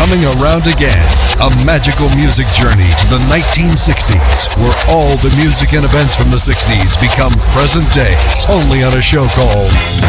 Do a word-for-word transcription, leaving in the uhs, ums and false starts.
coming around again. A magical music journey to the nineteen sixties, where all the music and events from the sixties become present day. Only on a show called